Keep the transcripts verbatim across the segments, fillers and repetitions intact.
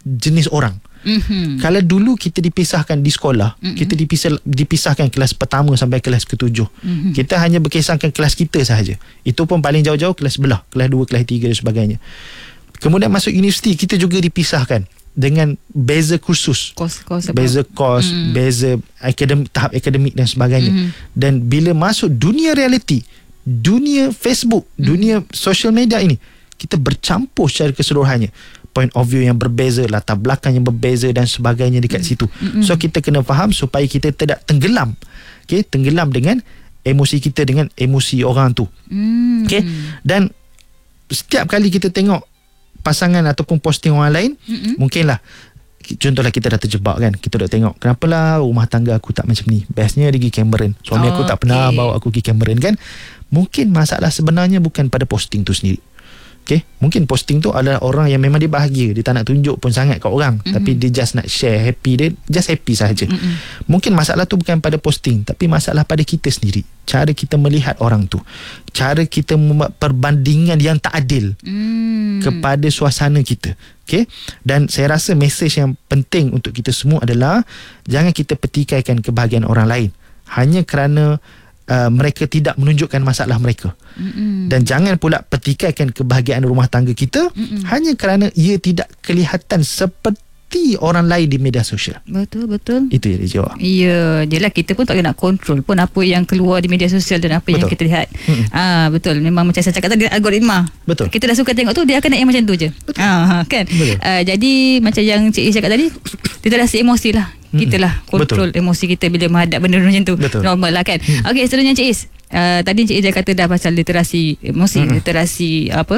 jenis orang. Mm-hmm. Kalau dulu kita dipisahkan di sekolah, mm-hmm. kita dipisah, dipisahkan kelas pertama sampai kelas ketujuh. Mm-hmm. Kita hanya berkisahkan kelas kita sahaja. Itu pun paling jauh-jauh kelas sebelah, kelas dua, kelas tiga dan sebagainya. Kemudian masuk universiti, kita juga dipisahkan dengan beza kursus, kos-kos, beza kos, mm. beza akademik, tahap akademik dan sebagainya. Mm. Dan bila masuk dunia realiti, dunia Facebook, mm. dunia social media ini, kita bercampur secara keseluruhannya. Point of view yang berbeza, latar belakang yang berbeza dan sebagainya dekat mm. situ. Mm-hmm. So kita kena faham supaya kita tidak tenggelam. Okay, tenggelam dengan emosi kita, dengan emosi orang tu. Mm. Okay, dan setiap kali kita tengok pasangan ataupun posting orang lain, mm-hmm. mungkinlah, contohlah kita dah terjebak kan, kita dah tengok, kenapalah rumah tangga aku tak macam ni, bestnya dia pergi Cameron, suami oh, aku tak okay. pernah bawa aku pergi Cameron kan. Mungkin masalah sebenarnya bukan pada posting tu sendiri. Okay, mungkin posting tu adalah orang yang memang dia bahagia, dia tak nak tunjuk pun sangat kat orang, mm-hmm. tapi dia just nak share happy, dia just happy sahaja. Mm-hmm. Mungkin masalah tu bukan pada posting, tapi masalah pada kita sendiri, cara kita melihat orang tu, cara kita membuat perbandingan yang tak adil mm. kepada suasana kita. Okay? Dan saya rasa mesej yang penting untuk kita semua adalah jangan kita petikaikan kebahagiaan orang lain hanya kerana Uh, mereka tidak menunjukkan masalah mereka. Mm-mm. Dan jangan pula petikaikan kebahagiaan rumah tangga kita Mm-mm. hanya kerana ia tidak kelihatan seperti orang lain di media sosial. Betul, betul. Itu yang dia jawab. Ya, jelah kita pun tak nak kontrol pun apa yang keluar di media sosial dan apa betul. Yang kita lihat. Ah, betul. Memang macam saya cakap tadi, algoritma. Betul. Kita dah suka tengok tu, dia akan naik macam tu je. Betul. Ah, kan? Betul. Uh, jadi macam yang Cik Is cakap tadi, kita dah si emosi lah. Kita lah kontrol betul. Emosi kita bila menghadap benda macam tu. Betul. Normal lah kan. Hmm. Okey, seterusnya Cik Is. Uh, tadi Cik Is dah kata dah pasal literasi emosi, hmm. literasi apa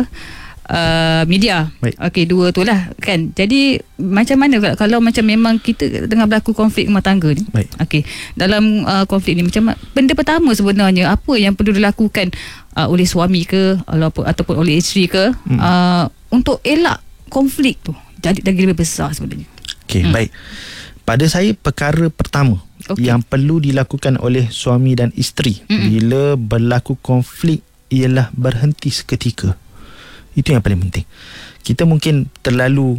uh, media. Okey, dua tu lah kan. Jadi macam mana kalau, kalau macam memang kita tengah berlaku konflik rumah tangga ni. Okey, dalam uh, konflik ni macam benda pertama sebenarnya apa yang perlu dilakukan uh, oleh suami ke ataupun oleh isteri ke hmm. uh, untuk elak konflik tu jadi lagi lebih besar sebenarnya. Okey, hmm. baik. Pada saya, perkara pertama okay. yang perlu dilakukan oleh suami dan isteri mm-hmm. bila berlaku konflik ialah berhenti seketika. Itu yang paling penting. Kita mungkin terlalu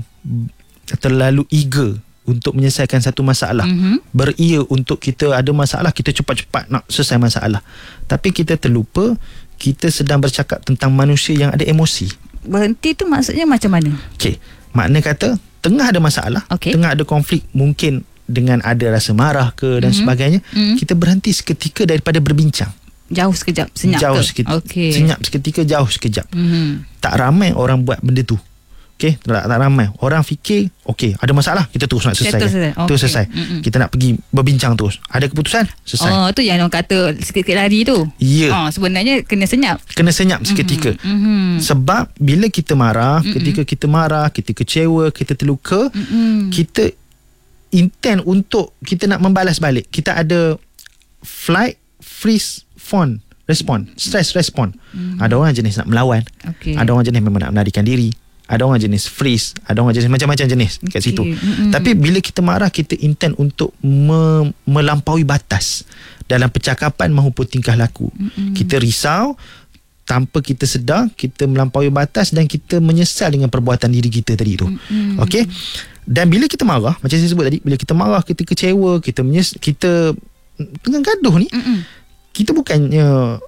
terlalu eager untuk menyelesaikan satu masalah. Mm-hmm. Beria untuk kita ada masalah, kita cepat-cepat nak selesai masalah. Tapi kita terlupa kita sedang bercakap tentang manusia yang ada emosi. Berhenti tu maksudnya macam mana? Okey, makna kata tengah ada masalah, okay. tengah ada konflik, mungkin dengan ada rasa marah ke dan mm-hmm. sebagainya, mm-hmm. kita berhenti seketika daripada berbincang. Jauh sekejap, senyap jauh ke? Seketika, okay. Senyap seketika, jauh sekejap. Mm-hmm. Tak ramai orang buat benda tu. Okay, tak, tak ramai. Orang fikir, okay, ada masalah, kita terus nak selesai. Selesai. Okay. Terus selesai. Mm-hmm. Kita nak pergi berbincang terus. Ada keputusan, selesai. Oh, tu yang orang kata sikit-sikit lari tu. Ya. Yeah. Oh, sebenarnya kena senyap. Kena senyap seketika. Mm-hmm. Sebab bila kita marah, mm-hmm. ketika kita marah, kita kecewa, kita terluka, mm-hmm. kita intent untuk kita nak membalas balik. Kita ada flight, freeze, fawn, respond, stress respond. Mm-hmm. Ada orang jenis nak melawan. Okay. Ada orang jenis memang nak melarikan diri. Ada orang jenis freeze, ada orang jenis macam-macam jenis kat situ. Mm-hmm. Tapi bila kita marah, kita intent untuk me- melampaui batas dalam percakapan maupun tingkah laku. Mm-hmm. Kita risau tanpa kita sedar, kita melampaui batas dan kita menyesal dengan perbuatan diri kita tadi tu. Mm-hmm. Okey? Dan bila kita marah, macam saya sebut tadi, bila kita marah, kita kecewa, kita menyes- kita tengah gaduh ni, mm-hmm. kita bukannya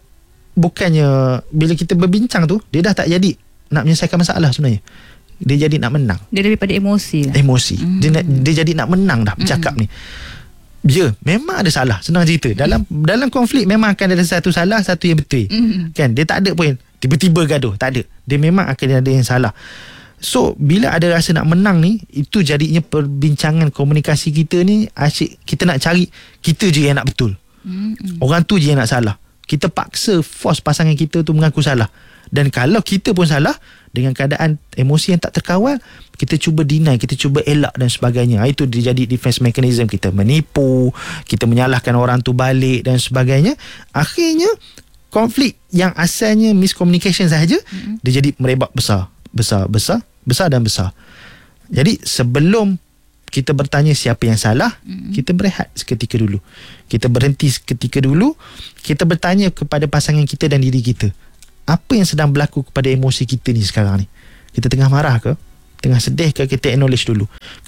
bukannya bila kita berbincang tu, dia dah tak jadi nak menyelesaikan masalah sebenarnya. Dia jadi nak menang. Dia daripada emosi lah. Emosi. Mm-hmm. Dia, dia jadi nak menang dah bercakap mm-hmm. ni. Ya, memang ada salah. Senang cerita. Dalam dalam konflik memang akan ada satu salah, satu yang betul. Mm-hmm. Kan? Dia tak ada pun tiba-tiba gaduh. Tak ada. Dia memang akan ada yang salah. So, bila ada rasa nak menang ni, itu jadinya perbincangan komunikasi kita ni asyik. Kita nak cari, kita je yang nak betul. Mm-hmm. Orang tu je yang nak salah. Kita paksa force pasangan kita tu mengaku salah. Dan kalau kita pun salah, dengan keadaan emosi yang tak terkawal, kita cuba deny, kita cuba elak dan sebagainya. Itu dia jadi defense mechanism. Kita menipu, kita menyalahkan orang tu balik dan sebagainya. Akhirnya konflik yang asalnya miscommunication sahaja, mm-hmm. dia jadi merebak besar, besar, besar, besar dan besar. Jadi sebelum kita bertanya siapa yang salah, mm-hmm. kita berehat seketika dulu. Kita berhenti seketika dulu. Kita bertanya kepada pasangan kita dan diri kita, apa yang sedang berlaku kepada emosi kita ni sekarang ni? Kita tengah marah ke? Tengah sedih ke? Kita acknowledge dulu.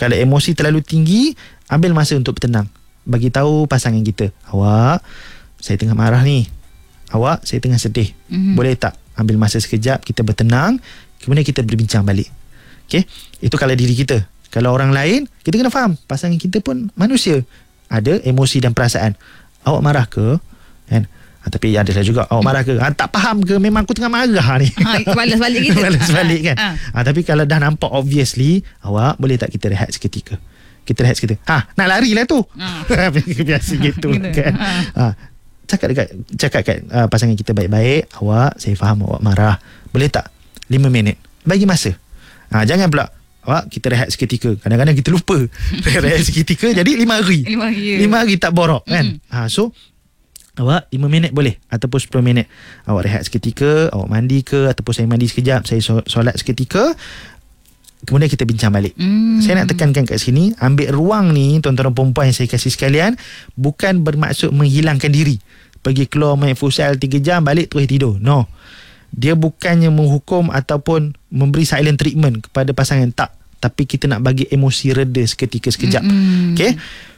Kalau emosi terlalu tinggi, ambil masa untuk bertenang. Bagi tahu pasangan kita, awak, saya tengah marah ni. Awak, saya tengah sedih. Mm-hmm. Boleh tak ambil masa sekejap, kita bertenang, kemudian kita berbincang balik. Okay? Itu kalau diri kita. Kalau orang lain, kita kena faham pasangan kita pun manusia, ada emosi dan perasaan. Awak marah ke? Kan? Ha, tapi adalah juga awak marah ke? Ha, tak faham ke? Memang aku tengah marah ni. Ha, balas balik gitu. Balas balik kan. Ha. Ha, tapi kalau dah nampak obviously, awak boleh tak kita rehat seketika? Kita rehat seketika. Ha, nak lari lah tu. Ha. Biasa gitu kan. Ha. Cakap dekat cakap kat uh, pasangan kita baik-baik. Awak, saya faham awak marah. Boleh tak lima minit? Bagi masa. Ha, jangan pula awak, kita rehat seketika. Kadang-kadang kita lupa rehat seketika, jadi lima hari. Lima hari. Lima hari tak borok kan. Mm-hmm. Ha, so awak lima minit boleh, ataupun sepuluh minit. Awak rehat seketika, awak mandi ke, ataupun saya mandi sekejap, saya solat seketika, kemudian kita bincang balik. Mm. Saya nak tekankan kat sini, ambil ruang ni tuan-tuan dan perempuan yang saya kasih sekalian, bukan bermaksud menghilangkan diri. Pergi keluar main futsal tiga jam, balik terus tidur. No. Dia bukannya menghukum ataupun memberi silent treatment kepada pasangan, tak. Tapi kita nak bagi emosi reda seketika sekejap. Mm-hmm. Okay.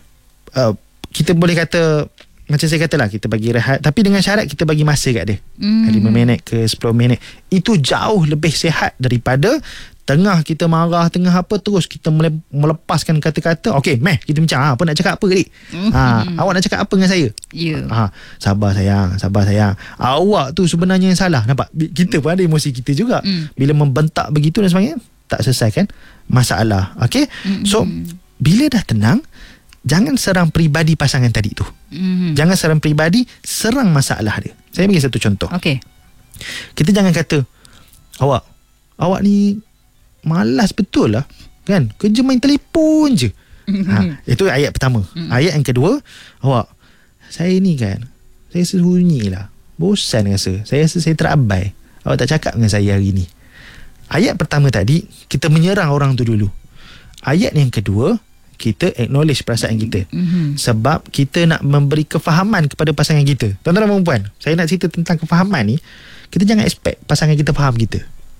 Uh, kita boleh kata, macam saya katalah, kita bagi rehat, tapi dengan syarat kita bagi masa kat dia. Mm. lima minit ke sepuluh minit. Itu jauh lebih sihat daripada tengah kita marah, tengah apa, terus kita melepaskan kata-kata. Okey, meh, kita bincang. Ha, apa nak cakap apa kali? Mm-hmm. Ha, awak nak cakap apa dengan saya? Yeah. Ha, sabar sayang, sabar sayang. Awak tu sebenarnya yang salah. Nampak? Kita pun ada emosi kita juga. Mm. Bila membentak begitu dan sebagainya, tak selesaikan masalah. Okey? Mm-hmm. So, bila dah tenang, jangan serang peribadi pasangan tadi tu. Mm-hmm. Jangan serang peribadi, serang masalah dia. Saya bagi satu contoh. Okey. Kita jangan kata, awak, awak ni malas betul lah kan, kerja main telefon je. Ha, itu ayat pertama. Ayat yang kedua, awak, saya ni kan, saya sunyi lah, bosan rasa, saya rasa saya terabai, awak tak cakap dengan saya hari ni. Ayat pertama tadi, kita menyerang orang tu dulu. Ayat yang kedua, kita acknowledge perasaan kita. Mm-hmm. Sebab kita nak memberi kefahaman kepada pasangan kita. Tuan-tuan dan perempuan, saya nak cerita tentang kefahaman ni. Kita jangan expect pasangan kita faham kita.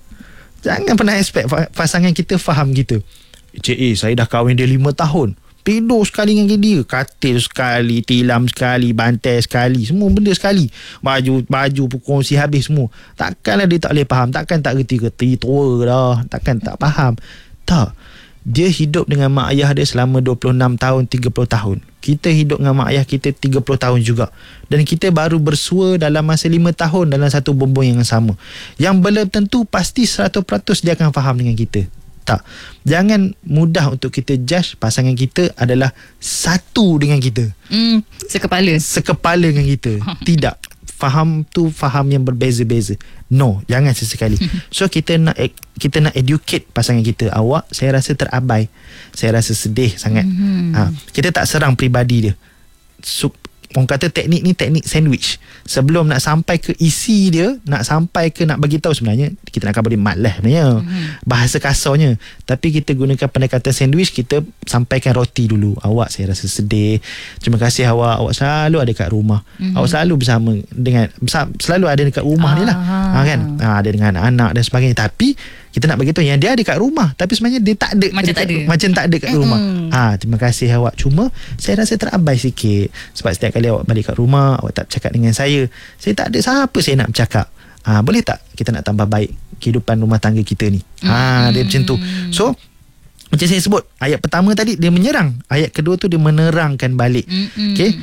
Jangan pernah expect pasangan kita faham kita. Cik A, saya dah kahwin dia lima tahun. Tidur sekali dengan dia. Katil sekali, tilam sekali, bantai sekali. Semua benda sekali. Baju baju pun kongsi habis semua. Takkanlah dia tak boleh faham. Takkan tak reti-reti tua dah. Takkan tak faham. Tak. Dia hidup dengan mak ayah dia selama dua puluh enam tahun, tiga puluh tahun. Kita hidup dengan mak ayah kita tiga puluh tahun juga. Dan kita baru bersua dalam masa lima tahun dalam satu bumbung yang sama. Yang belum tentu pasti seratus peratus dia akan faham dengan kita. Tak. Jangan mudah untuk kita judge pasangan kita adalah satu dengan kita. Mm, sekepala. Sekepala dengan kita. Tidak. Faham tu faham yang berbeza-beza. No, jangan sesekali. So kita nak kita nak educate pasangan kita. Awak, saya rasa terabai, saya rasa sedih sangat. Mm-hmm. Ha, kita tak serang peribadi dia. So, orang kata teknik ni teknik sandwich. Sebelum nak sampai ke isi dia, nak sampai ke nak bagi tahu sebenarnya kita nak khabar dia malas sebenarnya. Mm-hmm. Bahasa kasarnya. Tapi kita gunakan pendekatan sandwich, kita sampaikan roti dulu. Awak, saya rasa sedih. Terima kasih awak. Awak selalu ada kat rumah. Mm-hmm. Awak selalu bersama dengan selalu ada dekat rumah ah, ni lah. Ha, kan? Ha, ada dengan anak-anak dan sebagainya. Tapi kita nak bagi tahu yang dia ada kat rumah, tapi sebenarnya dia tak ada. Macam tak ada. Macam tak ada kat rumah. Mm-hmm. Ha, terima kasih awak. Cuma saya rasa terabai sikit. Sebab setiap kali awak balik kat rumah, awak tak bercakap dengan saya. Saya tak ada siapa saya nak bercakap. Ha, boleh tak kita nak tambah baik kehidupan rumah tangga kita ni? Ha, dia macam tu. So, macam saya sebut, ayat pertama tadi dia menyerang, ayat kedua tu dia menerangkan balik. Mm-hmm. Okay.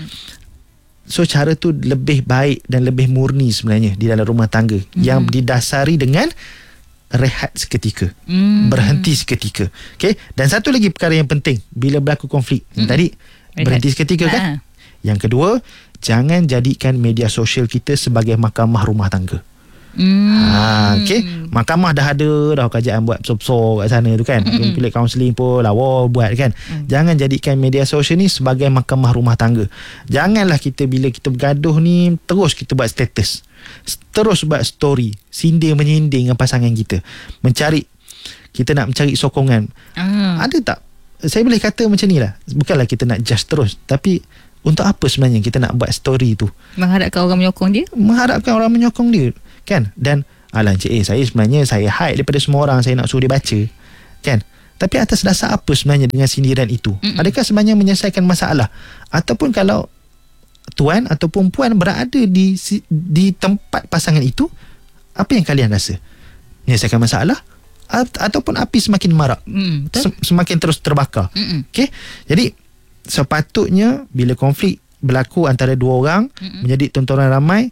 So, cara tu lebih baik dan lebih murni sebenarnya di dalam rumah tangga. Mm-hmm. Yang didasari dengan rehat seketika. Mm. Berhenti seketika. Okay. Dan satu lagi perkara yang penting bila berlaku konflik. Mm. Tadi rehat. Berhenti seketika kan? Ha. Yang kedua, jangan jadikan media sosial kita sebagai mahkamah rumah tangga. Hmm. Ha, okay. Mahkamah dah ada dah, kerajaan buat besar-besar kat sana tu kan. Hmm. Pilih kaunseling pun lawa buat kan. Hmm. Jangan jadikan media sosial ni sebagai mahkamah rumah tangga. Janganlah kita bila kita bergaduh ni terus kita buat status, terus buat story, sindir menyindir dengan pasangan kita, mencari, kita nak mencari sokongan. Hmm. Ada tak? Saya boleh kata macam ni lah, bukanlah kita nak judge terus, tapi untuk apa sebenarnya kita nak buat story tu? Mengharapkan orang menyokong dia? Mengharapkan orang menyokong dia kan. Dan alah Encik A, saya sebenarnya saya hide daripada semua orang, saya nak suruh dia baca kan. Tapi atas dasar apa sebenarnya dengan sindiran itu? Mm-mm. Adakah sebenarnya menyelesaikan masalah? Ataupun kalau tuan ataupun puan berada di di tempat pasangan itu, apa yang kalian rasa? Menyelesaikan masalah? Ataupun api semakin marak, mm, semakin terus terbakar? Okey. Jadi sepatutnya bila konflik berlaku antara dua orang, mm-mm, menjadi tontonan ramai,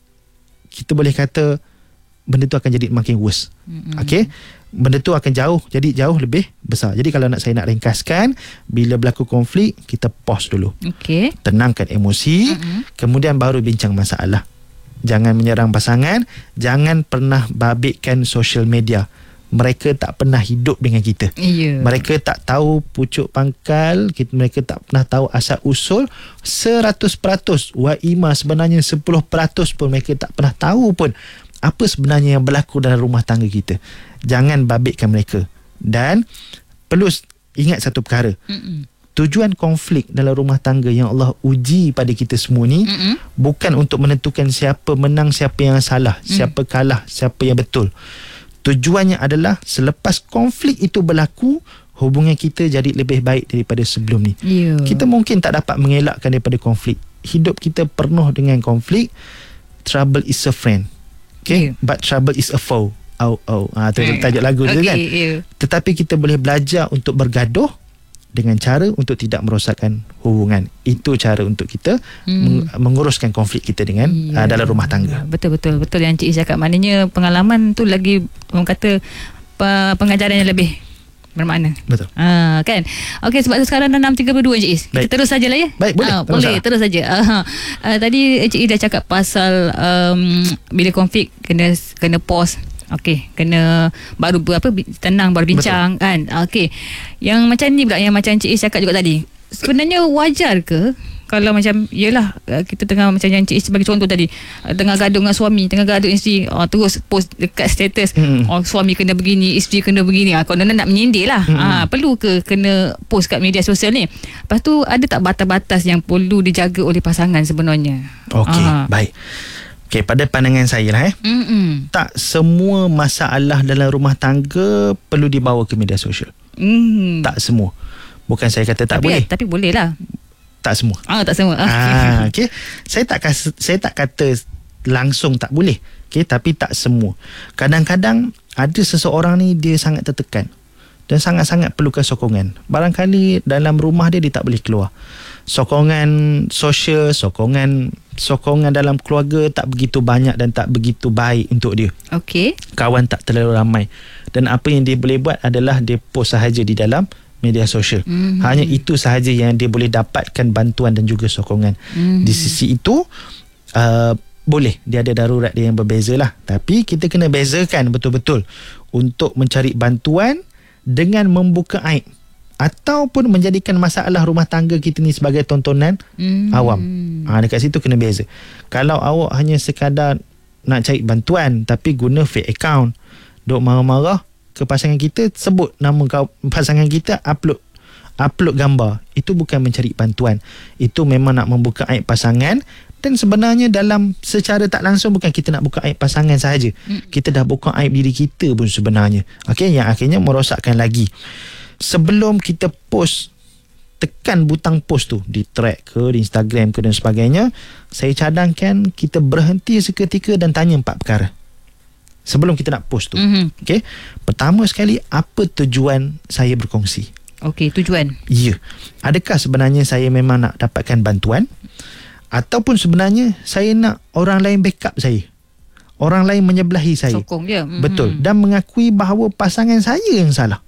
kita boleh kata benda tu akan jadi makin worse. Mm-hmm. Okey, benda tu akan jauh, jadi jauh lebih besar. Jadi kalau nak saya nak ringkaskan, bila berlaku konflik, kita pause dulu. Okey. Tenangkan emosi, mm-hmm, kemudian baru bincang masalah. Jangan menyerang pasangan, jangan pernah babitkan social media. Mereka tak pernah hidup dengan kita. Yeah. Mereka tak tahu pucuk pangkal, kita, mereka tak pernah tahu asal usul seratus peratus. Wa ima sebenarnya sepuluh peratus pun mereka tak pernah tahu pun apa sebenarnya yang berlaku dalam rumah tangga kita. Jangan babitkan mereka. Dan perlu ingat satu perkara. Mm-mm. Tujuan konflik dalam rumah tangga yang Allah uji pada kita semua ni, mm-mm, bukan untuk menentukan siapa menang, siapa yang salah, mm, siapa kalah, siapa yang betul. Tujuannya adalah selepas konflik itu berlaku, hubungan kita jadi lebih baik daripada sebelum ni. Yeah. Kita mungkin tak dapat mengelakkan daripada konflik. Hidup kita penuh dengan konflik. Trouble is a friend. Okay? Yeah. But trouble is a foe. Oh, oh. Ha, tu yeah. tajuk lagu tu, okay, kan? Yeah. Tetapi kita boleh belajar untuk bergaduh dengan cara untuk tidak merosakkan hubungan. Itu cara untuk kita hmm. menguruskan konflik kita dengan yeah. uh, dalam rumah tangga. Betul-betul betul yang Cik Is cakap. Maknanya pengalaman tu lagi, orang kata, pengajaran yang lebih bermakna. Betul. Ah, kan? Okey, sebab tu sekarang dah enam tiga puluh dua Cik Is. Kita terus sajalah ya. Baik, boleh. Ah, boleh, terus saja. Ah, ah, tadi Cik Is dah cakap pasal um, bila konflik kena kena pause. Okey, kena baru apa tenang baru bincang. Betul. Kan. Okey. Yang macam ni pula yang macam Cik Is cakap juga tadi. Sebenarnya wajar ke kalau macam yelah kita tengah macam yang Cik Is sebagai contoh tadi, tengah gaduh dengan suami, tengah gaduh isteri, oh, terus post dekat status, hmm. oh, suami kena begini, isteri kena begini. Ah, kalau nak menyindir lah. Hmm. Ah, perlu ke kena post kat media sosial ni? Lepas tu ada tak batas-batas yang perlu dijaga oleh pasangan sebenarnya? Okey, ah. baik. Okay, pada pandangan saya lah eh, Mm-mm. tak semua masalah dalam rumah tangga perlu dibawa ke media sosial. Mm. Tak semua. Bukan saya kata tak tapi, boleh. Tapi boleh lah. Tak semua. Ah, tak semua. Ah, okay. Saya tak kas, saya tak kata langsung tak boleh. Okay, tapi tak semua. Kadang-kadang ada seseorang ni dia sangat tertekan dan sangat-sangat perlukan sokongan. Barangkali dalam rumah dia dia tak boleh keluar. Sokongan sosial, sokongan sokongan dalam keluarga tak begitu banyak dan tak begitu baik untuk dia. Okey. Kawan tak terlalu ramai. Dan apa yang dia boleh buat adalah dia post sahaja di dalam media sosial. Mm-hmm. Hanya itu sahaja yang dia boleh dapatkan bantuan dan juga sokongan. Mm-hmm. Di sisi itu uh, boleh dia ada darurat dia yang berbeza lah. Tapi kita kena bezakan betul-betul untuk mencari bantuan dengan membuka aib ataupun menjadikan masalah rumah tangga kita ni sebagai tontonan mm. awam. Ha, dekat situ kena beza. Kalau awak hanya sekadar nak cari bantuan tapi guna fake account, duk marah-marah ke pasangan kita, sebut nama kau, pasangan kita, upload upload gambar, itu bukan mencari bantuan. Itu memang nak membuka aib pasangan. Dan sebenarnya dalam secara tak langsung bukan kita nak buka aib pasangan sahaja. Mm. Kita dah buka aib diri kita pun sebenarnya. Okey, yang akhirnya merosakkan lagi. Sebelum kita post, tekan butang post tu di track ke, di Instagram ke dan sebagainya, saya cadangkan kita berhenti seketika dan tanya empat perkara sebelum kita nak post tu. Mm-hmm. Okey. Pertama sekali, apa tujuan saya berkongsi? Okey, tujuan. Ya. Adakah sebenarnya saya memang nak dapatkan bantuan? Ataupun sebenarnya saya nak orang lain backup saya, orang lain menyebelahi saya, sokong dia. Mm-hmm. Betul. Dan mengakui bahawa pasangan saya yang salah.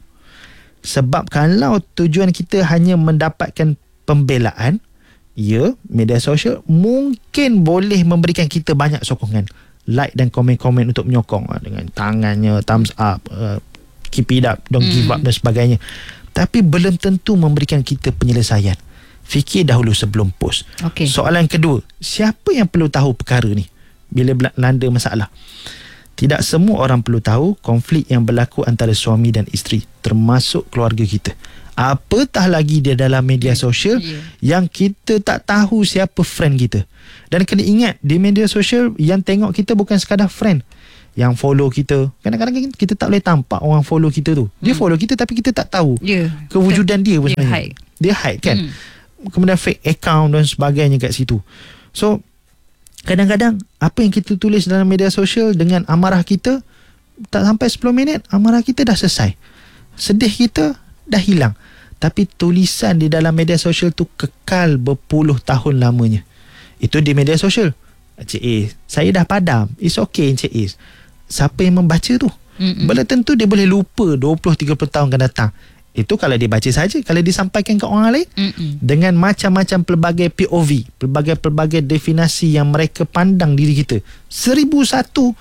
Sebab kalau tujuan kita hanya mendapatkan pembelaan, ya, media sosial mungkin boleh memberikan kita banyak sokongan, like dan komen-komen untuk menyokong dengan tangannya, thumbs up, uh, keep it up, don't mm. give up dan sebagainya. Tapi belum tentu memberikan kita penyelesaian. Fikir dahulu sebelum post. Okay. Soalan kedua, siapa yang perlu tahu perkara ni bila melanda masalah? Tidak semua orang perlu tahu konflik yang berlaku antara suami dan isteri, termasuk keluarga kita. Apatah lagi dia dalam media sosial yeah. yang kita tak tahu siapa friend kita. Dan kena ingat, di media sosial yang tengok kita bukan sekadar friend. yang follow kita. Kadang-kadang kita tak boleh tampak orang follow kita tu. Dia hmm. follow kita tapi kita tak tahu yeah. kewujudan dia pun dia sebenarnya. Hide. Dia hide kan. Hmm. Kemudian fake account dan sebagainya kat situ. So kadang-kadang apa yang kita tulis dalam media sosial dengan amarah kita, tak sampai sepuluh minit amarah kita dah selesai. Sedih kita dah hilang. Tapi tulisan di dalam media sosial tu kekal berpuluh tahun lamanya. Itu di media sosial. Encik Is, saya dah padam. It's okay Encik Is. Siapa yang membaca tu? Mm-mm. Benda tentu dia boleh lupa dua puluh tiga puluh tahun akan datang. Itu kalau dia baca saja. Kalau disampaikan ke orang lain, Mm-mm. dengan macam-macam pelbagai P O V, pelbagai-pelbagai definisi yang mereka pandang diri kita. Seribu satu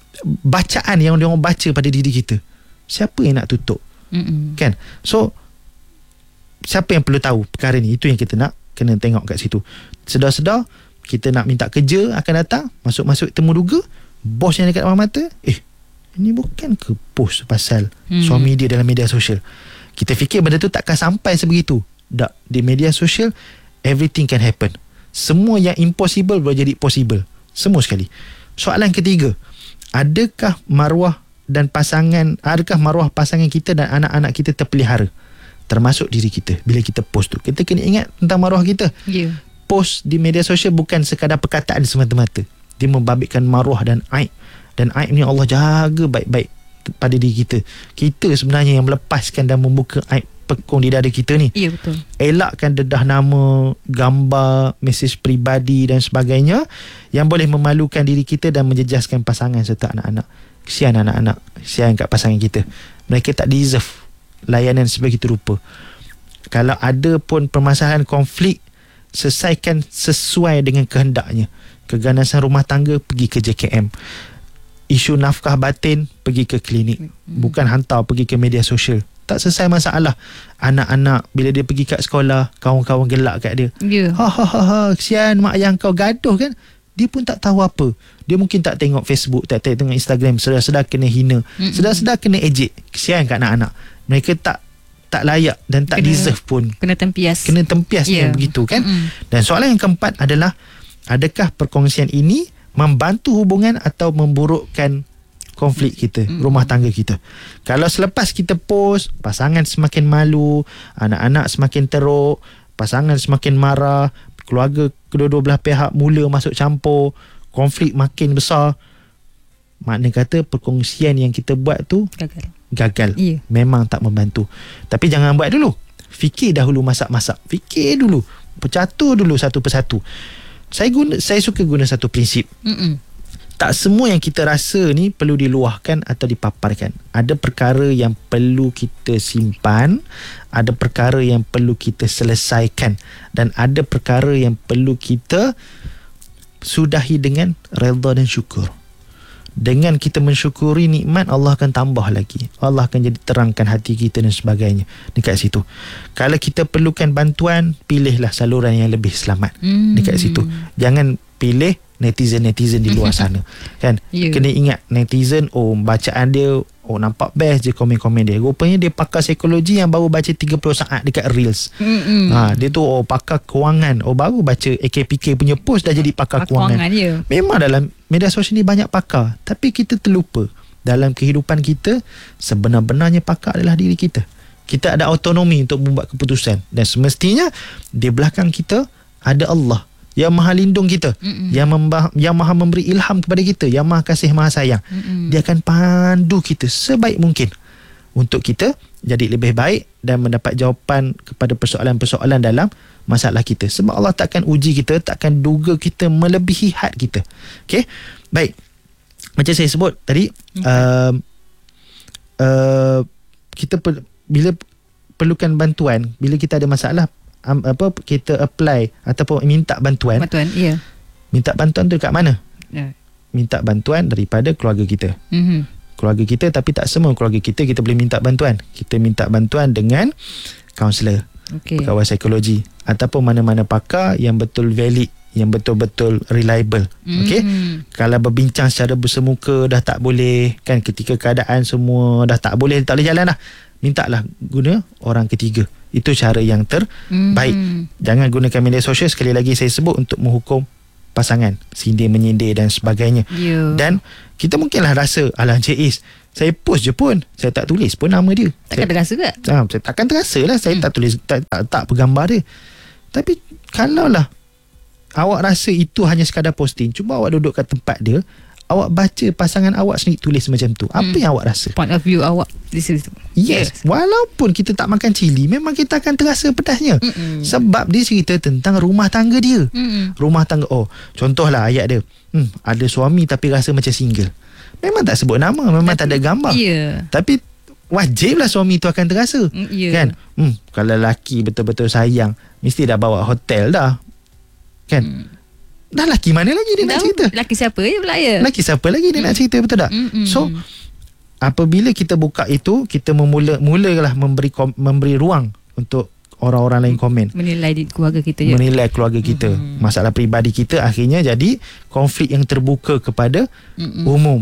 bacaan yang dia orang baca pada diri kita. Siapa yang nak tutup? Mm-mm. Kan? So siapa yang perlu tahu perkara ni? Itu yang kita nak kena tengok kat situ. Sedar-sedar kita nak minta kerja akan datang, masuk-masuk temu duga, bos yang dekat depan mata, eh ini bukan ke post pasal hmm. suami dia dalam media sosial. Kita fikir benda tu takkan sampai sebegitu. Tak, di media sosial everything can happen. Semua yang impossible boleh jadi possible. Semua sekali. Soalan ketiga, adakah maruah dan pasangan, adakah maruah pasangan kita dan anak-anak kita terpelihara? Termasuk diri kita. Bila kita post tu, kita kena ingat tentang maruah kita. Ya. Yeah. Post di media sosial bukan sekadar perkataan semata-mata. Dia membabitkan maruah dan aib. Dan aib ni Allah jaga baik-baik pada diri kita. Kita sebenarnya yang melepaskan dan membuka aib pekung di dada kita ni. Ya, betul. Elakkan dedah nama, gambar, mesej peribadi dan sebagainya yang boleh memalukan diri kita dan menjejaskan pasangan serta anak-anak. Kesian anak-anak, kesian kat pasangan kita. Mereka tak deserve layanan sebegitu rupa. Kalau ada pun permasalahan konflik, selesaikan sesuai dengan kehendaknya. Keganasan rumah tangga, pergi ke J K M. Isu nafkah batin, pergi ke klinik. Bukan hantar pergi ke media sosial. Tak selesai masalah. Anak-anak bila dia pergi kat sekolah, kawan-kawan gelak kat dia. Yeah. Ha ha ha ha, kesian mak ayah kau gaduh kan. Dia pun tak tahu apa. Dia mungkin tak tengok Facebook, tak tengok Instagram, sedar-sedar kena hina, Mm-mm. sedar-sedar kena ejek. Kesian kat anak-anak. Mereka tak tak layak dan tak kena, deserve pun. Kena tempias. Kena tempias yeah. yang begitu kan. Mm-mm. Dan soalan yang keempat adalah, adakah perkongsian ini membantu hubungan atau memburukkan konflik kita, mm-hmm. rumah tangga kita? Kalau selepas kita post, pasangan semakin malu, anak-anak semakin teruk, pasangan semakin marah, keluarga kedua-dua belah pihak mula masuk campur, konflik makin besar, makna kata perkongsian yang kita buat tu gagal. Gagal. Yeah. Memang tak membantu. Tapi jangan buat dulu. Fikir dahulu masak-masak. Fikir dulu. Percatur dulu satu persatu. Saya guna, saya suka guna satu prinsip. Mm-mm. Tak semua yang kita rasa ni perlu diluahkan atau dipaparkan. Ada perkara yang perlu kita simpan, ada perkara yang perlu kita selesaikan, dan ada perkara yang perlu kita sudahi dengan redha dan syukur. Dengan kita mensyukuri nikmat, Allah akan tambah lagi. Allah akan jadi terangkan hati kita dan sebagainya dekat situ. Kalau kita perlukan bantuan, pilihlah saluran yang lebih selamat hmm. dekat situ. Jangan pilih netizen-netizen di luar sana. Kan? Yeah. Kena ingat netizen, oh bacaan dia, oh nampak best je komen-komen dia. Rupanya dia pakar psikologi yang baru baca tiga puluh saat dekat Reels. Mm-hmm. Ha, dia tu oh pakar kewangan, oh baru baca A K P K punya post dah jadi pakar, pakar kewangan. kewangan yeah. Memang dalam media sosial ni banyak pakar, tapi kita terlupa dalam kehidupan kita sebenar-benarnya pakar adalah diri kita. Kita ada autonomi untuk membuat keputusan, dan semestinya di belakang kita ada Allah yang maha lindung kita, Mm-mm. yang memba- yang maha memberi ilham kepada kita, yang maha kasih, maha sayang. Mm-mm. Dia akan pandu kita sebaik mungkin untuk kita jadi lebih baik dan mendapat jawapan kepada persoalan-persoalan dalam masalah kita. Sebab Allah takkan uji kita, takkan duga kita melebihi had kita. Okey, baik. Macam saya sebut tadi, okay. uh, uh, kita per, bila perlukan bantuan, bila kita ada masalah, Um, apa kita apply ataupun minta bantuan. Bantuan, ya. Yeah. Minta bantuan tu kat mana? Yeah. Minta bantuan daripada keluarga kita. Mm-hmm. Keluarga kita, tapi tak semua keluarga kita kita boleh minta bantuan. Kita minta bantuan dengan kaunselor, okay. pegawai psikologi, ataupun mana-mana pakar yang betul valid, yang betul-betul reliable. Mm-hmm. Okey. Kalau berbincang secara bersemuka dah tak boleh, kan, ketika keadaan semua dah tak boleh, tak boleh jalan dah, mintalah guna orang ketiga. Itu cara yang terbaik. Mm. Jangan gunakan media sosial, sekali lagi saya sebut, untuk menghukum pasangan, sindir menyindir dan sebagainya. Yeah. Dan kita mungkinlah rasa, alah Encik Is, saya post je pun, saya tak tulis pun nama dia. Takkan terasa ke? Ha, saya takkan terasa lah. Saya hmm. tak tulis, tak, tak, tak bergambar dia. Tapi kalaulah awak rasa itu hanya sekadar posting, cuba awak duduk kat tempat dia, awak baca pasangan awak sendiri tulis macam tu. Apa hmm. yang awak rasa? Point of view awak di situ. Yes. yes. Walaupun kita tak makan cili, memang kita akan terasa pedasnya. Mm-mm. Sebab dia cerita tentang rumah tangga dia. Mm-mm. Rumah tangga, oh, contohlah ayat dia. Hmm, ada suami tapi rasa macam single. Memang tak sebut nama, memang tapi, tak ada gambar. Yeah. Tapi wajiblah suami tu akan terasa. Mm, yeah. Kan? Hmm, kalau lelaki betul-betul sayang, mesti dah bawa hotel dah. Kan? Mm. Dah lelaki mana lagi dia dah, nak cerita? Lelaki siapa je pula ya? Lelaki siapa lagi dia mm. nak cerita, betul tak? Mm-mm. So, apabila kita buka itu, kita memula mulalah memberi kom, memberi ruang untuk orang-orang lain komen, menilai keluarga kita je. Menilai keluarga kita. Mm-hmm. Masalah peribadi kita akhirnya jadi konflik yang terbuka kepada mm-hmm. umum.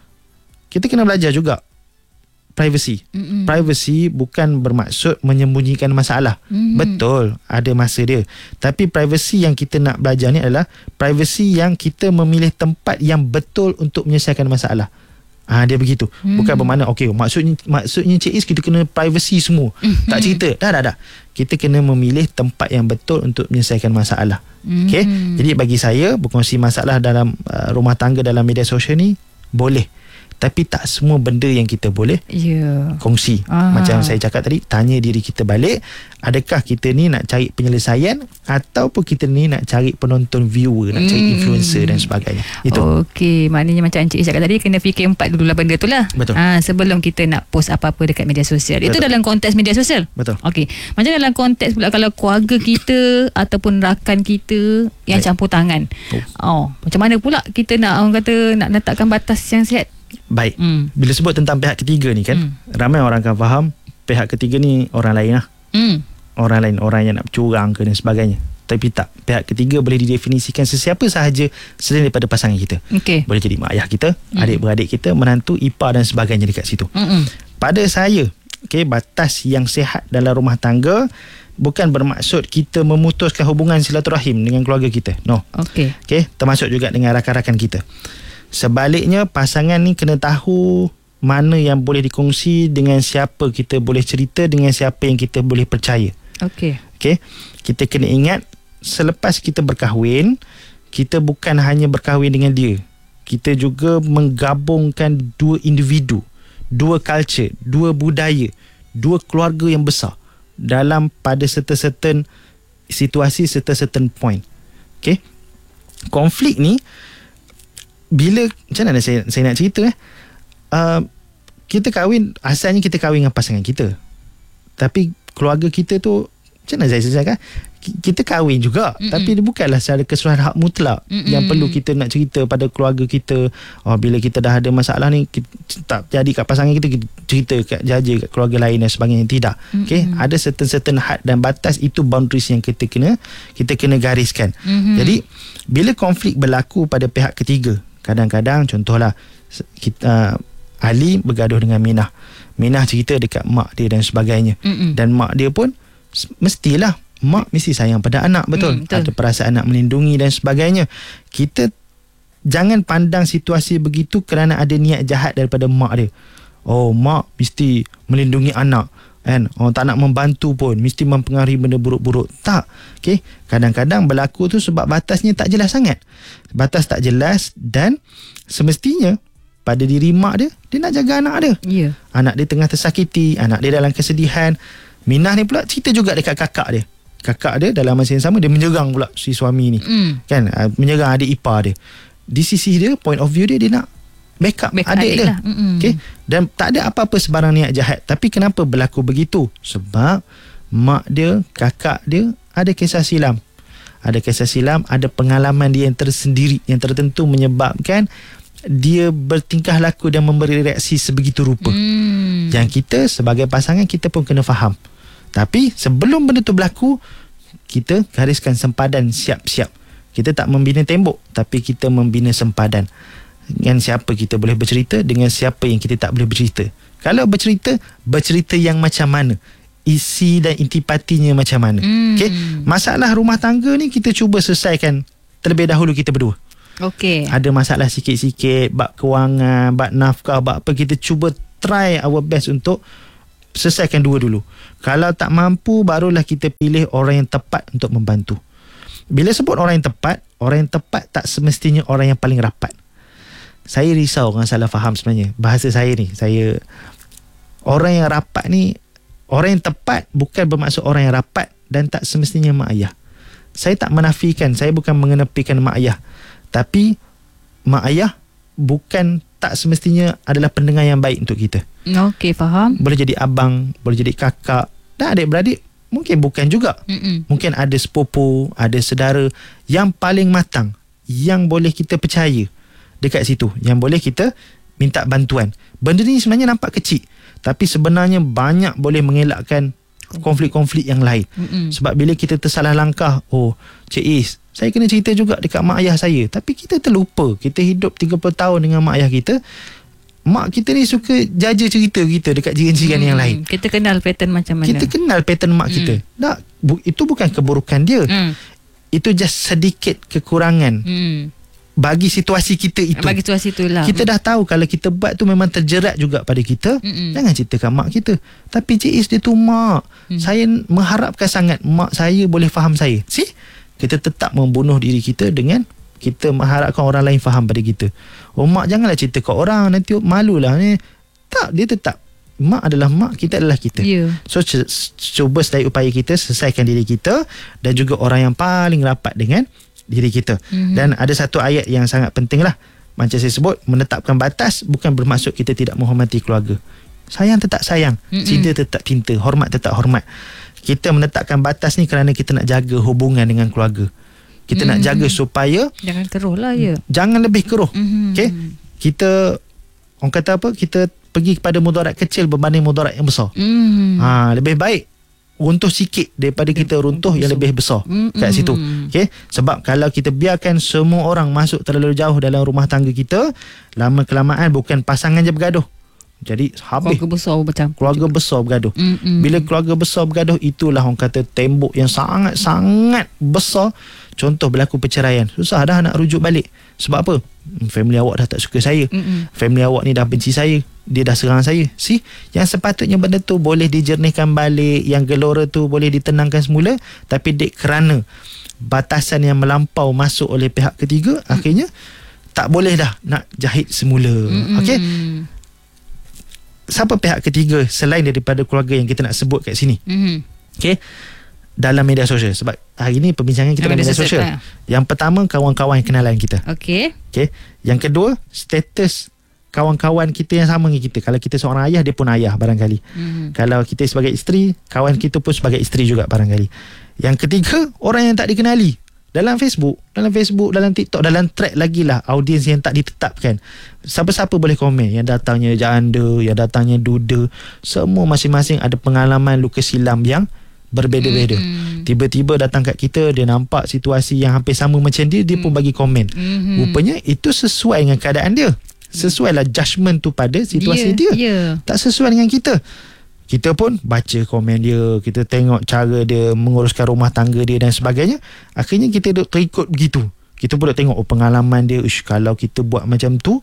Kita kena belajar juga privacy. Mm-hmm. Privacy bukan bermaksud menyembunyikan masalah. Mm-hmm. Betul, ada masa dia. Tapi privacy yang kita nak belajar ni adalah privacy yang kita memilih tempat yang betul untuk menyelesaikan masalah. Ah, dia begitu. Hmm. Bukan bermakna okey, maksudnya maksudnya Cik Is kita kena privacy semua. Hmm. Tak cerita. Dah dah dah. Kita kena memilih tempat yang betul untuk menyelesaikan masalah. Hmm. Okey. Jadi bagi saya berkongsi masalah dalam uh, rumah tangga dalam media sosial ni boleh. Tapi tak semua benda yang kita boleh yeah. kongsi. Aha. Macam saya cakap tadi, tanya diri kita balik, adakah kita ni nak cari penyelesaian ataupun kita ni nak cari penonton, viewer, nak cari mm. influencer dan sebagainya. Itu. Okey, maknanya macam Encik cakap tadi, kena fikir empat dulu lah benda tu lah. Betul. Ha, sebelum kita nak post apa-apa dekat media sosial. Betul. Itu dalam konteks media sosial. Betul. Okey. Macam dalam konteks pula kalau keluarga kita ataupun rakan kita yang Baik. campur tangan. Oh. oh, macam mana pula kita nak, orang kata, nak letakkan batas yang sihat? Baik. Mm. Bila sebut tentang pihak ketiga ni kan, mm. ramai orang akan faham pihak ketiga ni orang lain lah. Mm. Orang lain, orang yang nak curang ke dan sebagainya. Tapi tak. Pihak ketiga boleh didefinisikan sesiapa sahaja selain daripada pasangan kita. Okay. Boleh jadi mak ayah kita, mm. adik-beradik kita, menantu, ipar dan sebagainya dekat situ. Mm-mm. Pada saya, okay, batas yang sihat dalam rumah tangga bukan bermaksud kita memutuskan hubungan silaturahim dengan keluarga kita. No. Okay. Okay, termasuk juga dengan rakan-rakan kita. Sebaliknya, pasangan ni kena tahu mana yang boleh dikongsi, dengan siapa kita boleh cerita, dengan siapa yang kita boleh percaya. Okey. Okey. Kita kena ingat, selepas kita berkahwin, kita bukan hanya berkahwin dengan dia. Kita juga menggabungkan dua individu, dua culture, dua budaya, dua keluarga yang besar dalam pada certain-certain situasi, certain-certain point. Okey. Konflik ni bila, macam mana saya, saya nak cerita eh? Uh, kita kahwin, asalnya kita kahwin dengan pasangan kita. Tapi keluarga kita tu, macam mana saya cakap? Kita kahwin juga. Mm-mm. Tapi dia bukanlah secara keseluruhan hak mutlak. Mm-mm. Yang perlu kita nak cerita pada keluarga kita. Oh, bila kita dah ada masalah ni, kita, tak jadi kat pasangan kita, kita cerita kat jaja, kat keluarga lain dan sebagainya. Tidak. Okay? Ada certain-certain had dan batas, itu boundaries yang kita kena kita kena gariskan. Mm-hmm. Jadi bila konflik berlaku pada pihak ketiga, kadang-kadang contohlah kita, uh, Ali bergaduh dengan Minah. Minah cerita dekat mak dia dan sebagainya. Mm-mm. Dan mak dia pun mestilah, mak mesti sayang pada anak, betul? Mm, betul. Ada perasaan nak melindungi dan sebagainya. Kita jangan pandang situasi begitu kerana ada niat jahat daripada mak dia. Oh, mak mesti melindungi anak, kan? Oh, tak nak membantu pun, mesti mempengaruhi benda buruk-buruk. Tak. Okay? Kadang-kadang berlaku tu sebab batasnya tak jelas sangat. Batas tak jelas, dan semestinya pada diri mak dia, dia nak jaga anak dia. Yeah. Anak dia tengah tersakiti, anak dia dalam kesedihan. Minah ni pula cerita juga dekat kakak dia. Kakak dia dalam masa yang sama, dia menyerang pula si suami ni. Mm. Kan? Menyerang adik ipar dia. Di sisi dia, point of view dia, dia nak backup, backup adik, adik dia. Lah. Okay? Dan tak ada apa-apa sebarang niat jahat. Tapi kenapa berlaku begitu? Sebab mak dia, kakak dia ada kisah silam. Ada kisah silam, ada pengalaman dia yang tersendiri, yang tertentu menyebabkan dia bertingkah laku dan memberi reaksi sebegitu rupa. Hmm. Yang kita sebagai pasangan, kita pun kena faham. Tapi sebelum benda tu berlaku, kita gariskan sempadan siap-siap. Kita tak membina tembok, tapi kita membina sempadan. Dengan siapa kita boleh bercerita, dengan siapa yang kita tak boleh bercerita. Kalau bercerita, bercerita yang macam mana, isi dan intipatinya macam mana. Hmm. Okay? Masalah rumah tangga ni kita cuba selesaikan terlebih dahulu kita berdua. Okey. Ada masalah sikit-sikit, bab kewangan, bab nafkah, bab apa, kita cuba try our best untuk selesaikan dua dulu. Kalau tak mampu, barulah kita pilih orang yang tepat untuk membantu. Bila sebut orang yang tepat, orang yang tepat tak semestinya orang yang paling rapat. Saya risau orang salah faham sebenarnya. Bahasa saya ni, saya orang yang rapat ni, orang yang tepat bukan bermaksud orang yang rapat dan tak semestinya mak ayah. Saya tak menafikan, saya bukan mengenepikan mak ayah. Tapi mak ayah bukan tak semestinya adalah pendengar yang baik untuk kita. Okey, faham. Boleh jadi abang, boleh jadi kakak, dan adik-beradik mungkin bukan juga. Mm-mm. Mungkin ada sepupu, ada saudara yang paling matang, yang boleh kita percaya dekat situ, yang boleh kita minta bantuan. Benda ni sebenarnya nampak kecil, tapi sebenarnya banyak boleh mengelakkan konflik-konflik yang lain. Mm-mm. Sebab bila kita tersalah langkah, oh Cik Is, saya kena cerita juga dekat mak ayah saya, tapi kita terlupa. Kita hidup tiga puluh tahun dengan mak ayah kita. Mak kita ni suka jaja cerita kita dekat jiran-jiran hmm, yang lain. Kita kenal pattern macam mana. Kita kenal pattern mak hmm. kita. Tak, bu, itu bukan keburukan dia. Hmm. Itu just sedikit kekurangan hmm. bagi situasi kita itu. Bagi situasi itulah. Kita dah tahu kalau kita buat tu memang terjerat juga pada kita. Hmm. Jangan ceritakan mak kita. Tapi Cik Is, dia tu mak. Hmm. Saya mengharapkan sangat mak saya boleh faham saya. See? Kita tetap membunuh diri kita dengan kita mengharapkan orang lain faham pada kita. Oh, mak janganlah cerita kat orang, nanti malulah ni. Tak, dia tetap mak adalah mak, kita adalah kita. Yeah. So c- cuba sedaya upaya kita selesaikan diri kita dan juga orang yang paling rapat dengan diri kita. Mm-hmm. Dan ada satu ayat yang sangat penting lah. Macam saya sebut, menetapkan batas bukan bermaksud kita tidak menghormati keluarga. Sayang tetap sayang, mm-hmm. cinta tetap cinta, hormat tetap hormat. Kita menetapkan batas ni kerana kita nak jaga hubungan dengan keluarga. Kita mm-hmm. nak jaga supaya jangan keruh lah ya. Jangan lebih keruh. Mm-hmm. Okey. Kita orang kata apa? Kita pergi kepada mudarat kecil berbanding mudarat yang besar. Mm-hmm. Ha, lebih baik runtuh sikit daripada kita runtuh yang lebih besar mm-hmm. kat situ. Okey. Sebab kalau kita biarkan semua orang masuk terlalu jauh dalam rumah tangga kita, lama kelamaan bukan pasangan je bergaduh. Jadi habis. Keluarga besar bercampur. Keluarga juga. besar bergaduh. Mm-mm. Bila keluarga besar bergaduh, itulah orang kata tembok yang sangat-sangat besar. Contoh berlaku perceraian. Susah dah nak rujuk balik. Sebab apa? Family awak dah tak suka saya. Mm-mm. Family awak ni dah benci saya. Dia dah serang saya. See? Yang sepatutnya benda tu boleh dijernihkan balik. Yang gelora tu boleh ditenangkan semula. Tapi dek kerana batasan yang melampau masuk oleh pihak ketiga, mm. akhirnya tak boleh dah nak jahit semula. Mm-mm. Okey? Siapa pihak ketiga selain daripada keluarga yang kita nak sebut kat sini? Mm-hmm. Okey. Dalam media sosial. Sebab hari ni perbincangan kita dalam media sosial. sosial. Yang pertama, kawan-kawan yang kenalan kita. Okey. Okey. Yang kedua, status kawan-kawan kita yang sama dengan kita. Kalau kita seorang ayah, dia pun ayah barangkali. Mm-hmm. Kalau kita sebagai isteri, kawan kita pun sebagai isteri juga barangkali. Yang ketiga, orang yang tak dikenali. Dalam Facebook, dalam Facebook, dalam TikTok, dalam track lagi lah audiens yang tak ditetapkan. Siapa-siapa boleh komen. Yang datangnya janda, yang datangnya duda. Semua masing-masing ada pengalaman luka silam yang berbeza-beza. Mm-hmm. Tiba-tiba datang kat kita, dia nampak situasi yang hampir sama macam dia, dia pun bagi komen. Mm-hmm. Rupanya itu sesuai dengan keadaan dia. Sesuai lah judgement tu pada situasi yeah, dia. Yeah. Tak sesuai dengan kita. Kita pun baca komen dia, kita tengok cara dia menguruskan rumah tangga dia dan sebagainya. Akhirnya kita duk terikut begitu. Kita pun duk tengok oh, pengalaman dia. Ush, kalau kita buat macam tu,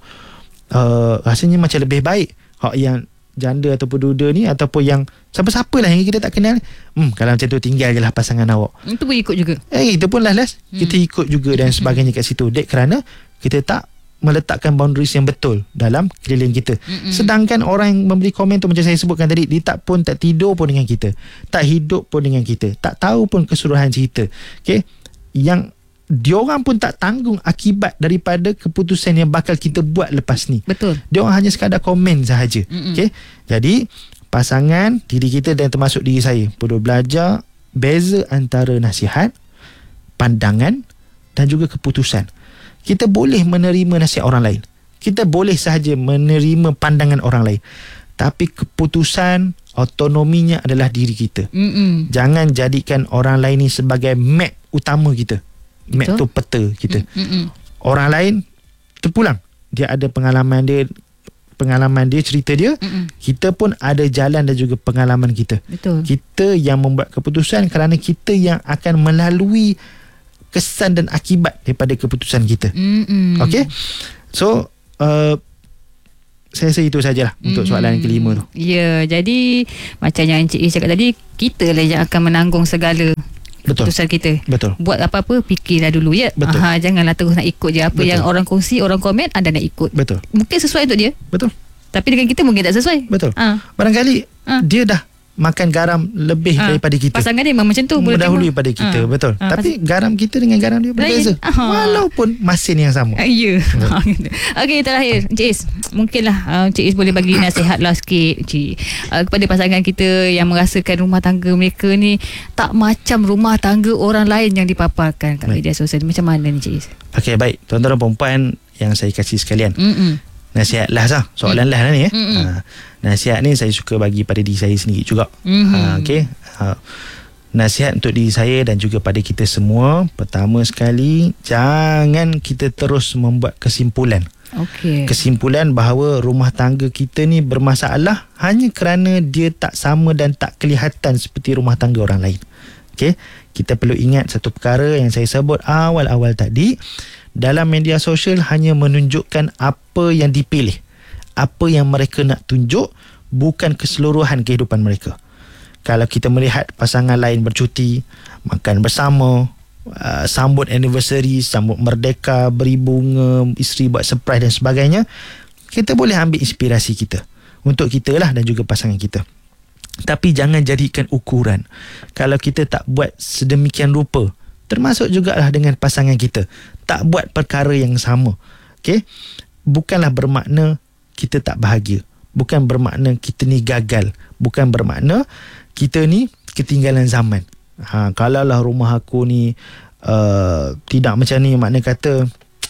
uh, rasanya macam lebih baik. Hak yang janda ataupun duda ni, ataupun yang siapa-siapa lah yang kita tak kenal, hmm, kalau macam tu tinggal je lah pasangan awak. Itu pun ikut juga. Eh, itu pun lah last. Hmm. Kita ikut juga dan sebagainya kat situ. Dek kerana kita tak meletakkan boundaries yang betul dalam keliling kita. Mm-mm. Sedangkan orang yang memberi komen tu macam saya sebutkan tadi, dia tak pun tak tidur pun dengan kita, tak hidup pun dengan kita, tak tahu pun keseluruhan cerita. Okey, yang diorang pun tak tanggung akibat daripada keputusan yang bakal kita buat lepas ni. Betul. Diorang hanya sekadar komen sahaja. Okey, jadi pasangan, diri kita dan termasuk diri saya perlu belajar beza antara nasihat, pandangan dan juga keputusan. Kita boleh menerima nasihat orang lain. Kita boleh sahaja menerima pandangan orang lain. Tapi keputusan, autonominya adalah diri kita. Mm-mm. Jangan jadikan orang lain ni sebagai map utama kita. Map Betul? tu peta kita. Mm-mm. Orang lain terpulang. Dia ada pengalaman dia, pengalaman dia, cerita dia. Mm-mm. Kita pun ada jalan dan juga pengalaman kita. Betul. Kita yang membuat keputusan kerana kita yang akan melalui kesan dan akibat daripada keputusan kita. Mm-mm. Okay. So uh, saya rasa itu sajalah mm-hmm. untuk soalan yang kelima tu. Ya, jadi macam yang Encik Is cakap tadi, kita lah yang akan menanggung segala Betul. keputusan kita. Betul. Buat apa-apa, fikirlah dulu ya. Betul. Aha, janganlah terus nak ikut je apa Betul. yang orang kongsi, orang komen, anda nak ikut. Betul. Mungkin sesuai untuk dia. Betul. Tapi dengan kita mungkin tak sesuai. Betul. Ha. Barangkali ha. dia dah makan garam lebih ha. daripada kita. Pasangan dia memang macam tu, mendahului pada kita. Ha. Betul. Ha. Tapi pas- garam kita dengan garam dia berbeza. Ha. Walaupun masin yang sama. Ya. Yeah. Okey, terakhir Encik Is, mungkinlah uh, Encik Is boleh bagi nasihat lah sikit Encik, uh, kepada pasangan kita yang merasakan rumah tangga mereka ni tak macam rumah tangga orang lain yang dipaparkan kat baik. media sosial. Macam mana ni Encik Is? Okey, baik. Tuan-tuan dan perempuan yang saya kasih sekalian. Mm-mm. Nasihat lah sah. Soalan mm. lah ni eh. Mm-mm. Ha. Nasihat ni saya suka bagi pada diri saya sendiri juga. Mm-hmm. Ha, okey. Ha. Nasihat untuk diri saya dan juga pada kita semua. Pertama sekali, jangan kita terus membuat kesimpulan. Okey. Kesimpulan bahawa rumah tangga kita ni bermasalah hanya kerana dia tak sama dan tak kelihatan seperti rumah tangga orang lain. Okey. Kita perlu ingat satu perkara yang saya sebut awal-awal tadi. Dalam media sosial hanya menunjukkan apa yang dipilih, apa yang mereka nak tunjuk, bukan keseluruhan kehidupan mereka. Kalau kita melihat pasangan lain bercuti, makan bersama, uh, sambut anniversary, sambut merdeka, beri bunga, isteri buat surprise dan sebagainya, kita boleh ambil inspirasi kita untuk kita lah dan juga pasangan kita. Tapi jangan jadikan ukuran. Kalau kita tak buat sedemikian rupa, termasuk jugalah dengan pasangan kita, tak buat perkara yang sama, okay? Bukanlah bermakna kita tak bahagia, bukan bermakna kita ni gagal, bukan bermakna kita ni ketinggalan zaman. Ha, kalaulah rumah aku ni uh, tidak macam ni, makna kata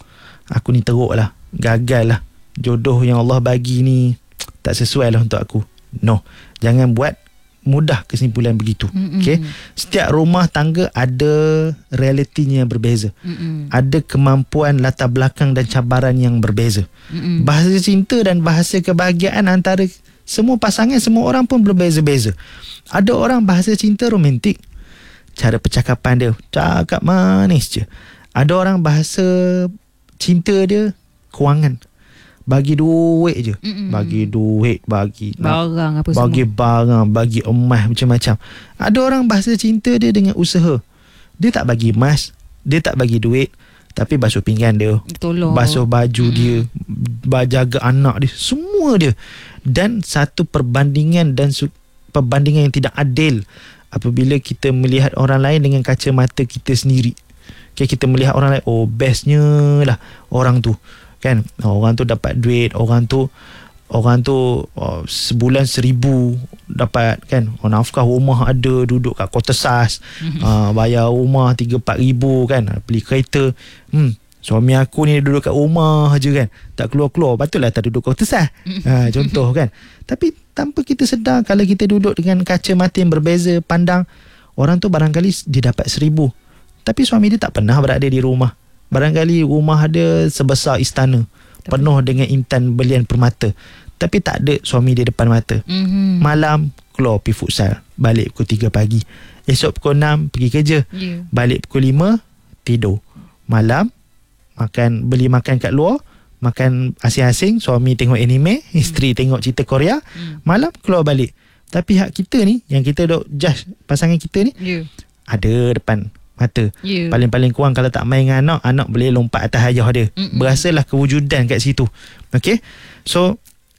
aku ni teruk lah, gagal lah, jodoh yang Allah bagi ni tak sesuai lah untuk aku. No, jangan buat mudah kesimpulan begitu. Mm-mm. Okay? Setiap rumah tangga ada realitinya yang berbeza. Mm-mm. Ada kemampuan latar belakang dan cabaran yang berbeza. Mm-mm. Bahasa cinta dan bahasa kebahagiaan antara semua pasangan, semua orang pun berbeza-beza. Ada orang bahasa cinta romantik, cara percakapan dia cakap manis je. Ada orang bahasa cinta dia kewangan, bagi duit je. Mm-mm. Bagi duit, bagi barang apa bagi semua, barang, bagi emas, macam-macam. Ada orang bahasa cinta dia dengan usaha. Dia tak bagi emas, dia tak bagi duit, tapi basuh pinggan dia, tolong basuh baju mm. dia, jaga anak dia, semua dia. Dan satu perbandingan dan su- perbandingan yang tidak adil apabila kita melihat orang lain dengan kacamata kita sendiri. Okay, kita melihat orang lain, oh bestnya lah orang tu, kan, orang tu dapat duit, orang tu orang tu oh, sebulan seribu dapat, kan, oh, nafkah rumah ada, duduk kat kota sas, mm-hmm. uh, bayar rumah tiga empat ribu, kan, beli kereta. hmm, suami aku ni duduk kat rumah je, kan, tak keluar-keluar, patutlah tak duduk kota sas. mm-hmm. uh, contoh, kan. Tapi tanpa kita sedar, kalau kita duduk dengan kacamata yang berbeza pandang, orang tu barangkali dia dapat seribu, tapi suami dia tak pernah berada di rumah. Barangkali rumah dia sebesar istana, penuh dengan intan belian permata, tapi tak ada suami dia depan mata. Mm-hmm. Malam keluar pergi futsal, balik pukul tiga pagi. Esok pukul enam pergi kerja, yeah. balik pukul lima tidur. Malam makan, beli makan kat luar, makan asing-asing, suami tengok anime, mm. isteri tengok cerita Korea, mm. malam keluar balik. Tapi hak kita ni, yang kita dok judge pasangan kita ni, yeah. ada depan mata. Yeah. Paling-paling kurang kalau tak main dengan anak, anak boleh lompat atas ayah dia. Mm-mm. Berasalah kewujudan kat situ. Okay. So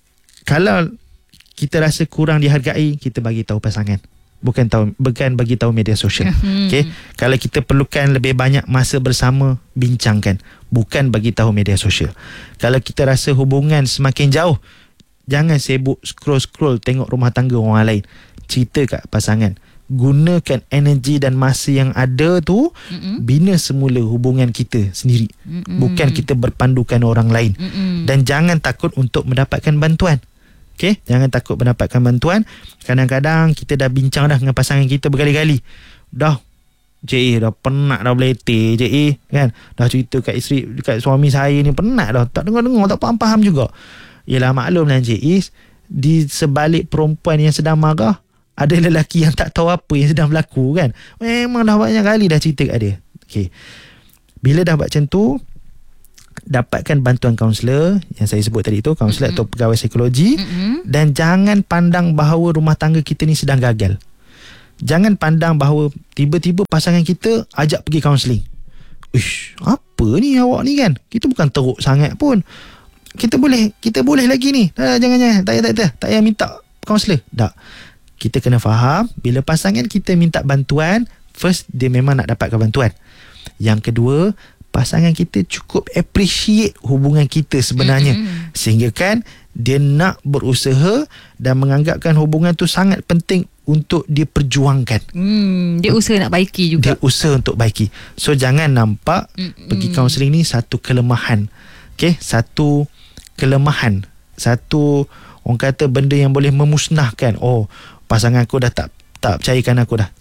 kalau kita rasa kurang dihargai, kita bagi tahu pasangan, bukan tahu, bukan bagi tahu media sosial. Okay. Kalau kita perlukan lebih banyak masa bersama, bincangkan, bukan bagi tahu media sosial. Kalau kita rasa hubungan semakin jauh, jangan sibuk scroll-scroll tengok rumah tangga orang lain. Cerita kat pasangan, gunakan energi dan masa yang ada tu, mm-mm. bina semula hubungan kita sendiri. Mm-mm. Bukan kita berpandukan orang lain. Mm-mm. Dan jangan takut untuk mendapatkan bantuan. Okay? Jangan takut mendapatkan bantuan. Kadang-kadang kita dah bincang dah dengan pasangan kita berkali-kali. Dah Cik A dah penat dah beletih Cik A, kan, dah cerita kat isteri, kat suami saya ni penat dah, tak dengar-dengar, tak faham-faham juga. Yelah, maklumlah Cik A, di sebalik perempuan yang sedang marah ada lelaki yang tak tahu apa yang sedang berlaku, kan. Memang dah banyak kali dah cerita kat dia. Okay. Bila dah buat macam tu, dapatkan bantuan kaunselor yang saya sebut tadi tu, kaunselor mm-hmm. atau pegawai psikologi, mm-hmm. dan jangan pandang bahawa rumah tangga kita ni sedang gagal. Jangan pandang bahawa tiba-tiba pasangan kita ajak pergi kaunseling. Ish, apa ni awak ni kan? Kita bukan teruk sangat pun. Kita boleh kita boleh lagi ni. Dah, jangan jangan. Tak payah tak payah. Tak payah minta kaunselor. Tak. Kita kena faham bila pasangan kita minta bantuan, first dia memang nak dapatkan bantuan. Yang kedua, pasangan kita cukup appreciate hubungan kita sebenarnya, mm-hmm. sehingga kan dia nak berusaha dan menganggapkan hubungan tu sangat penting untuk dia perjuangkan. Hmm, dia usaha nak baiki juga. Dia usaha untuk baiki. So jangan nampak mm-hmm. pergi kaunseling ni satu kelemahan. Okay, satu kelemahan, satu orang kata benda yang boleh memusnahkan. Oh, pasangan aku dah tak tak percayakan aku dah.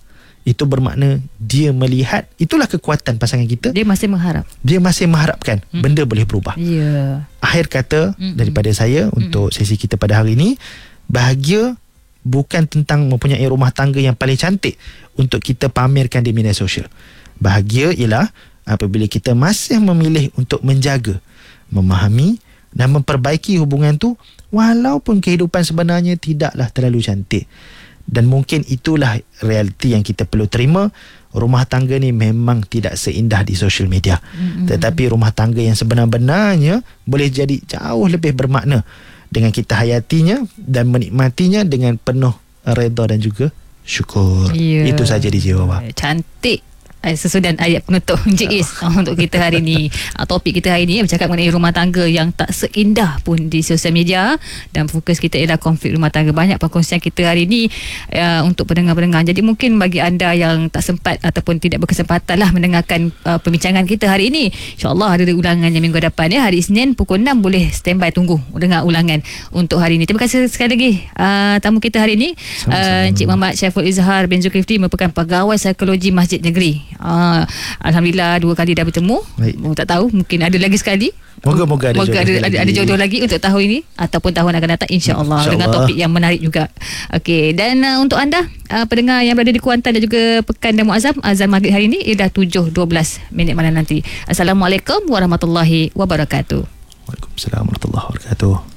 Itu bermakna dia melihat, itulah kekuatan pasangan kita. Dia masih mengharap. Dia masih mengharapkan hmm. benda boleh berubah. Yeah. Akhir kata hmm. daripada saya hmm. untuk sesi kita pada hari ini, bahagia bukan tentang mempunyai rumah tangga yang paling cantik untuk kita pamerkan di media sosial. Bahagia ialah apabila kita masih memilih untuk menjaga, memahami dan memperbaiki hubungan tu, walaupun kehidupan sebenarnya tidaklah terlalu cantik. Dan mungkin itulah realiti yang kita perlu terima. Rumah tangga ni memang tidak seindah di social media, mm-hmm. tetapi rumah tangga yang sebenar-benarnya boleh jadi jauh lebih bermakna dengan kita hayatinya dan menikmatinya dengan penuh redha dan juga syukur. Yeah. Itu saja di Jiwa. Cantik sesudah ayat penutup Encik Is untuk kita hari ni. Topik kita hari ni bercakap mengenai rumah tangga yang tak seindah pun di sosial media, dan fokus kita ialah konflik rumah tangga. Banyak perkongsian kita hari ni uh, untuk pendengar-pendengar. Jadi mungkin bagi anda yang tak sempat ataupun tidak berkesempatan lah mendengarkan uh, perbincangan kita hari ini, InsyaAllah ada ulangannya minggu depan ya. Hari Isnin pukul enam boleh standby tunggu dengar ulangan untuk hari ini. Terima kasih sekali lagi uh, tamu kita hari ini, uh, Encik Muhammad Syaiful Izhar bin Zulkifli, merupakan pegawai psikologi Masjid Negeri. Uh, Alhamdulillah dua kali dah bertemu. Baik. Tak tahu mungkin ada lagi sekali. Moga-moga ada, Moga ada, ada, ada jodoh lagi untuk tahun ini ataupun tahun akan datang, insya-Allah, insya dengan topik yang menarik juga. Okey, dan uh, untuk anda uh, pendengar yang berada di Kuantan dan juga Pekan dan Muazzam, azan maghrib hari ini ialah tujuh dua belas minit malam nanti. Assalamualaikum warahmatullahi wabarakatuh. Waalaikumsalam warahmatullahi wabarakatuh.